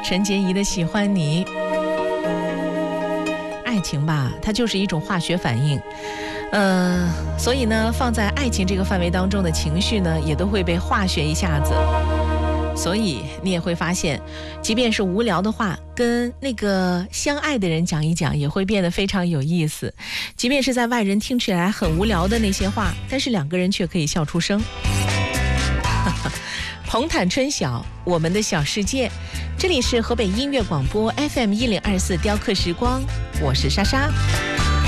陈洁仪的喜欢你。爱情吧，它就是一种化学反应，所以呢，放在爱情这个范围当中的情绪呢，也都会被化学一下子。所以你也会发现，即便是无聊的话，跟那个相爱的人讲一讲，也会变得非常有意思。即便是在外人听起来很无聊的那些话，但是两个人却可以笑出声。红毯春晓，我们的小世界，这里是河北音乐广播 FM 1024雕刻时光，我是莎莎。